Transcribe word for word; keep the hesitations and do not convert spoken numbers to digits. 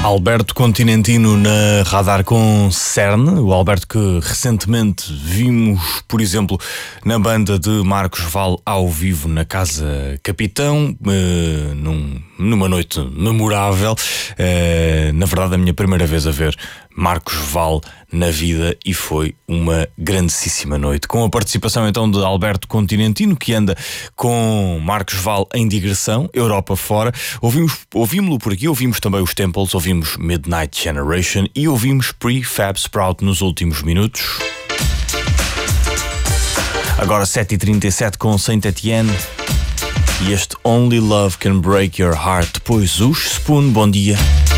Alberto Continentino na Radar com Cern, o Alberto que recentemente vimos, por exemplo, na banda de Marcos Val ao vivo na Casa Capitão, uh, num, numa noite memorável, uh, na verdade a minha primeira vez a ver Marcos Val na vida, e foi uma grandíssima noite, com a participação então de Alberto Continentino, que anda com Marcos Val em digressão, Europa fora. Ouvimos, ouvimos-lo por aqui, ouvimos também os Temples, ouvimos Midnight Generation e ouvimos Prefab Sprout nos últimos minutos. Agora sete e trinta e sete com Saint Etienne e este Only Love Can Break Your Heart, depois os Spoon. Bom dia.